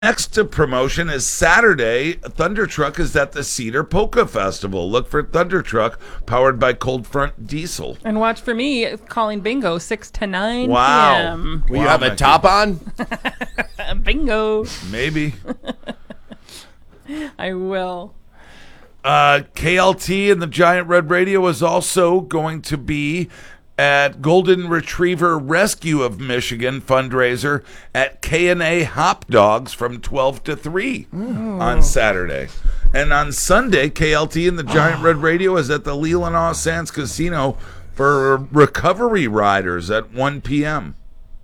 Next promotion is Saturday. Thunder Truck is at the Cedar Polka Festival. Look for Thunder Truck, powered by Cold Front Diesel. And watch for me calling bingo 6 to 9 Wow. p.m. Will you have a top on? Bingo. Maybe. I will. KLT and the Giant Red Radio is also going to be at Golden Retriever Rescue of Michigan fundraiser at K&A Hop Dogs from 12 to 3 on Saturday. And on Sunday, KLT and the Giant Red Radio is at the Leelanau Sands Casino for recovery riders at 1 p.m.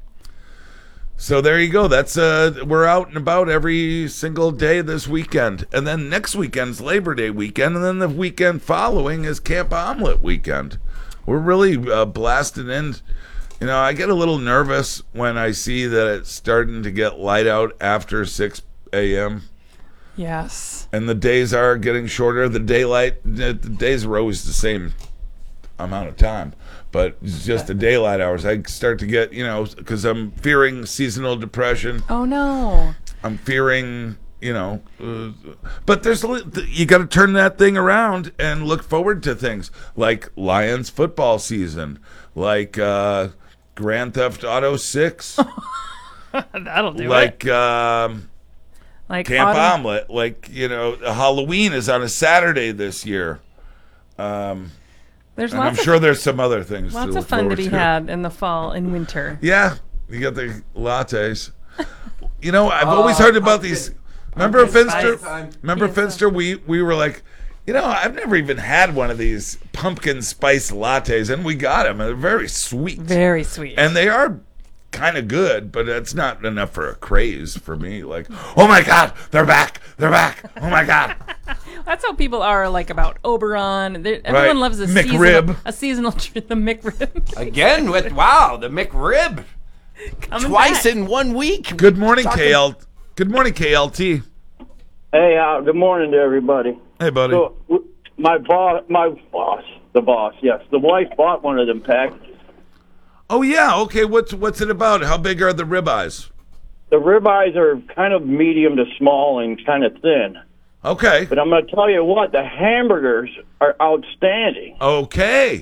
So there you go. That's we're out and about every single day this weekend. And then next weekend's Labor Day weekend, and then the weekend following is Camp Omelet weekend. We're really blasting in. You know, I get a little nervous when I see that it's starting to get light out after 6 a.m. Yes. And the days are getting shorter. The days are always the same amount of time, but it's just the daylight hours. I start to get, because I'm fearing seasonal depression. Oh, no. I'm fearing, but you got to turn that thing around and look forward to things like Lions football season, like Grand Theft Auto 6, That'll do like it. Like Camp autumn. Omelet, like, Halloween is on a Saturday this year. There's And I'm lots sure there's some other things lots to of look fun to forward be had in the fall and winter. Yeah, you got the lattes. I've always heard about these. Remember Finster? Remember Finster? We were like, I've never even had one of these pumpkin spice lattes, and we got them. They're very sweet. Very sweet. And they are kind of good, but it's not enough for a craze for me. Like, oh my God, they're back. They're back. Oh my God. That's how people are like about Oberon. Everyone Right. loves a McRib. seasonal treat. The McRib. Again with the McRib. Coming Twice back. in 1 week. Good morning, Good morning, KLT. Hey, good morning to everybody. Hey, buddy. So, the wife bought one of them packages. Oh yeah. Okay. What's it about? How big are the ribeyes? The ribeyes are kind of medium to small and kind of thin. Okay. But I'm going to tell you what, the hamburgers are outstanding. Okay.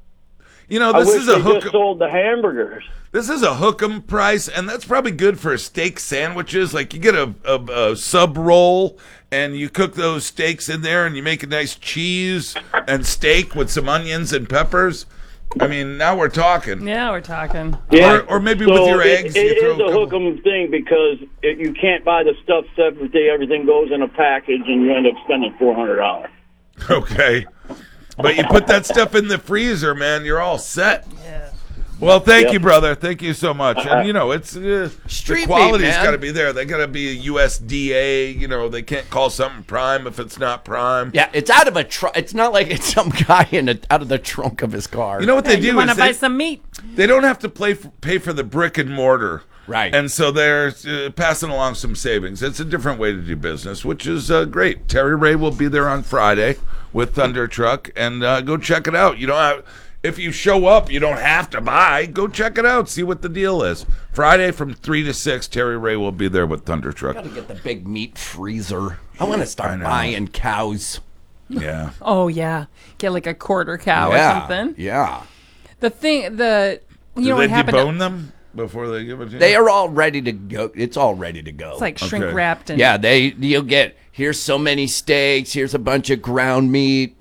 This I wish is a they hook. just sold the hamburgers. This is a hook 'em price, and that's probably good for steak sandwiches. Like you get a sub roll, and you cook those steaks in there, and you make a nice cheese and steak with some onions and peppers. I mean, now we're talking. Yeah, we're talking. Yeah. Or maybe So with your eggs, It you throw is a hook 'em thing because you can't buy the stuff separately. Everything goes in a package, and you end up spending $400. Okay. But you put that stuff in the freezer, man, you're all set. Yeah. Well, thank you, brother. Thank you so much. And it's the Street quality's meat, man. got to be there. They got to be a USDA. They can't call something prime if it's not prime. Yeah, it's out of a truck. It's not like it's some guy out of the trunk of his car. You know what they do You want to is buy some meat? they don't have to pay for the brick and mortar. Right. And so they're passing along some savings. It's a different way to do business, which is great. Terry Ray will be there on Friday with Thunder Truck, and go check it out. If you show up, you don't have to buy. Go check it out. See what the deal is. Friday from 3 to 6, Terry Ray will be there with Thunder Truck. Gotta get the big meat freezer. I want to I start know. buying cows. Yeah. Oh, yeah. Get like a quarter cow or Yeah, something. yeah. You Do know they what happened? debone them before they give it to you? They are all ready to go. It's all ready to go. It's like Okay. shrink wrapped and yeah, you'll get here's so many steaks. Here's a bunch of ground meat.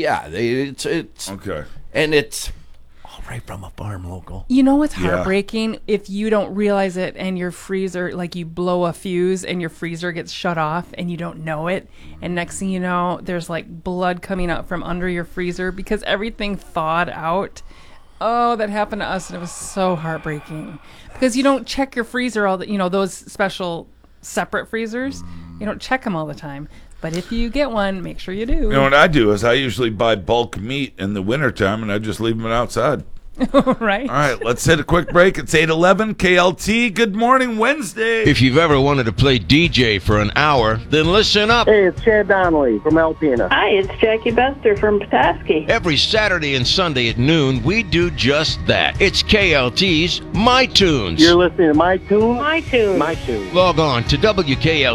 It's Okay. and it's all right from a farm local. You know what's Yeah. heartbreaking? If you don't realize it and your freezer, like you blow a fuse and your freezer gets shut off and you don't know it. And next thing you know, there's like blood coming out from under your freezer because everything thawed out. Oh, that happened to us and it was so heartbreaking. Because you don't check your freezer those special separate freezers. You don't check them all the time. But if you get one, make sure you do. You know what I do is I usually buy bulk meat in the wintertime, and I just leave them outside. Right? All right, let's hit a quick break. It's 8:11 KLT. Good morning, Wednesday. If you've ever wanted to play DJ for an hour, then listen up. Hey, it's Chad Donnelly from Alpena. Hi, it's Jackie Bester from Petoskey. Every Saturday and Sunday at noon, we do just that. It's KLT's My Tunes. You're listening to My Tune? My tune. My Tune. Log on to WKL